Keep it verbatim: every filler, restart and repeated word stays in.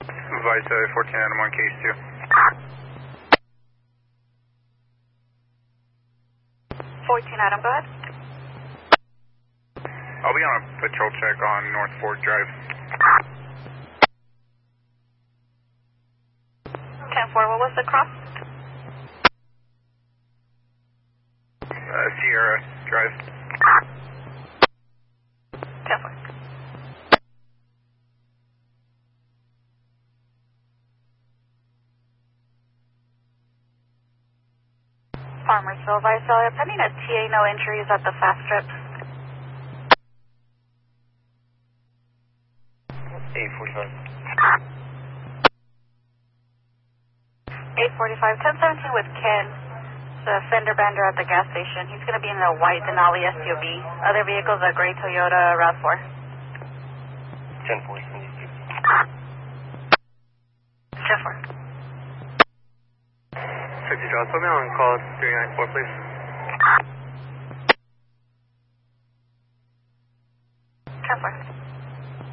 Vita fourteen Adam one, case two. fourteen Adam, go ahead. I'll be on a patrol check on North Fork Drive. ten four, what was the cross? Uh, Sierra Drive. ten four. Farmersville, Visalia, pending a T A, no injuries at the fast strip. eight forty-five. eight forty-five, ten seventeen with Ken. It's a fender bender at the gas station. He's going to be in a white Denali S U V. Other vehicles, a gray Toyota RAV four. ten forty. ten four. fifty John, put me on call three nine four, please. ten four.